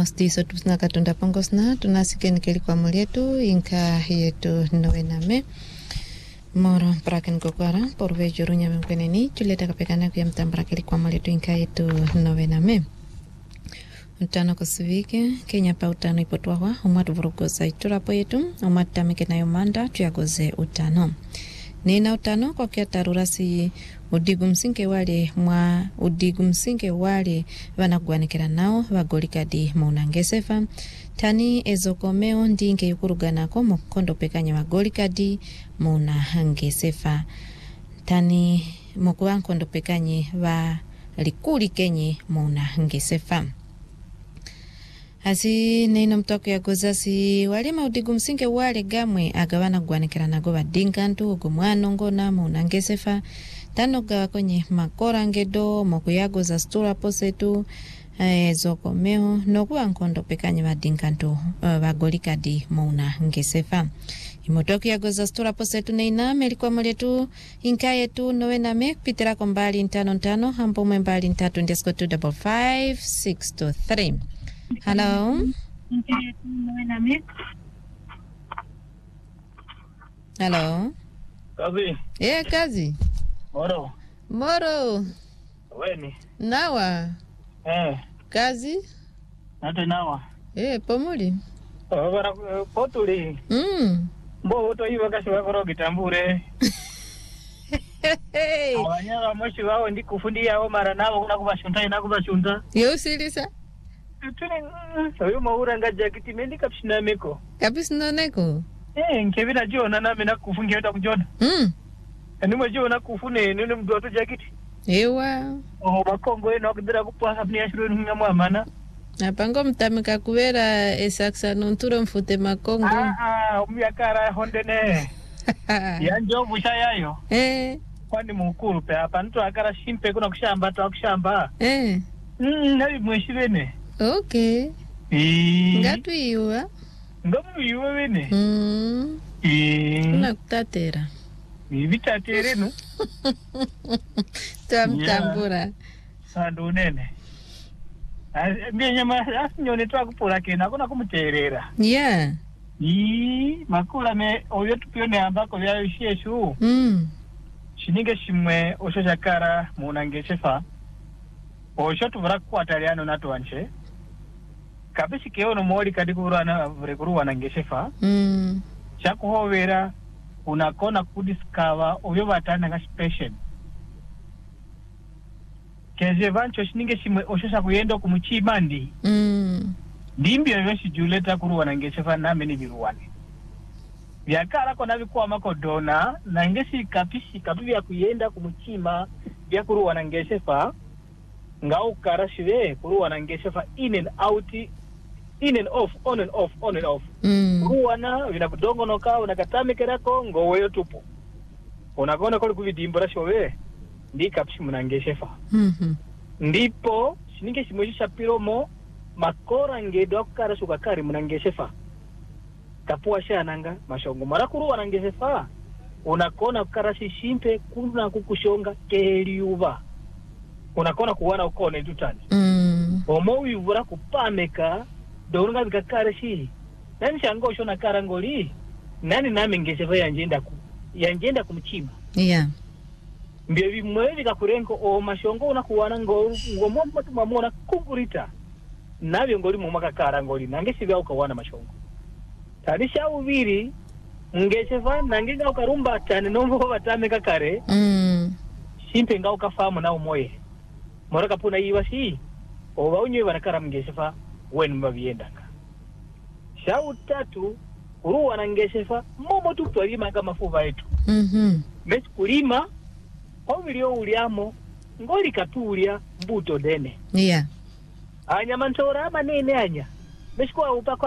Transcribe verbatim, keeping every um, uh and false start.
ustiso tupsna katunda pangosna tunasiken keli kwa mulietu inka yetu novename moro praken kokwara porve jurunya mkweneni tuleta kapekana kwa mtambra keli kwa mulietu inka yetu novename Utano kusivike Kenya pa utano ipotwawa umatu vurugoza iturapo yetu umatu tamike na yomanda tuyagoze utano nina utano kwa kia tarurasi udigu msinge wale mwa udigu msinge wale wanagwanikira nao wagolikadi maunangesefa tani ezokomeo ndinge yukuruganako mukondo pekanya wagolikadi maunangesefa tani mokuwa nkondo pekanye wa likuli kenye maunangesefa Asi neino mtoko ya gozasi walima udigu msinge wale gamwe agawana gwanikira nago badingantu gumwano ngona maunangesefa tano gawa kwenye makora ngedo moku ya goza stura posetu e, zoko meo nokuwa nkondo pekanye badingantu bagolika di maunangesefa imotoki ya goza stura posetu neina melikuwa mletu inka yetu novena me pitira kombali ntano ntano hampo mbali ntatu ndesko two double five six two three Hello. Hello. Kazi. Eh, kazi. Moro. Moro. Weni. Nawa. Eh. Kazi. Nate nawa. Eh, pomuli. Oh, bara potuli. Mm. Mbo uto hiyo kasi wakoro kitambure. Hey. Awanyara mwishi wao ndi kufundia o mara nabo kuna kubashunta ina kubashunta. Yo silisa. Tuni sayo maura ngaja kiti mendi kapshina meko. Kapisi noneko. Eh, nkebina jona na mena kufungia uta kujona. Mm. Eni mwejo na kufune nini mdu watu jakiti. Ewa. Oh, bakongo eno kudira kupwa hapni ashiro nga mwamana. Napango mtamika kuwera esaksa nonturo mfute makongo. Ah, ah, umiyakara hondene. Yanjo busha yayo. Eh. Kwani mukuru pe hapa nto akara shimpe kuna kushamba ta kushamba. Eh. Mm, nabi mweshibene. Okay. Eh. Ngatu iwa. Ngamu iwa wene. Mm. Eh. Una kutatera. Vitatere no. Tamtambura. Yeah. Sandu nene. Mie nyama asinyone twa kupula kena kuna kumuterera. Yeah. Ii makula me oyo tupione ambako bya yeshu. Mm. Shininge shimwe osho jakara munangesefa. Osho tuvura kwataliano natwanje. Kabisi keono mori kadi kurana vurekuruwa nangesefa. Mm. Chakuhovera unakona kudiscover oyo batana nga special. Keze vancho shininge shimwe osho kuyenda kumuchibandi. Mm. Ndimbyo yoshi juleta kuruwa nangesefa nami ni biruwane. Vyakala kona vikuwa mako dona na ngesi kapishi kapi vya kuyenda kumuchima vya kuruwa nangesefa nga ukarashive kuruwa nangesefa in and out in and off on and off on and off. Mm. Kuruwa na vina kudongo noka unakatame kerako ngoweyo tupo. Unakona kuli kuvidimbora showe ndi kapishi munangesefa. Mhm. Ndipo shininge shimwesha piromo makora ngedo kukarashu kakari munangesefa. Kapua shananga mashongo marakuru wanangesefa unakona kukarashi shimpe kuna kukushonga keliuva unakona kuwana ukone tutani Mm. omo uyuvura kupameka dorunga vikakarashi nani shango ushona karangoli nani nami ngesefa yanjenda ku yanjenda kumchima Yeah. mbio vimwe vikakurenko o mashongo unakuwana ngo ngomo mamona kumburita navyo ngoli mu makakarangoli nangesivya ukawana mashongo Tarisha uviri ngesefa nanginga ukarumba cyane nombo batameka kare Mm. shimpe nga ukafamu na umoye moraka puna yiwa si oba unywe banakara ngesefa wen mbaviendanga shau tatu uruwa na ngesefa momo tu twalima kama mafuva yetu Mhm. mesi kulima obilio uliamo ngoli katulia mbuto dene Yeah. anya mantora ama nene anya mesi kwa upako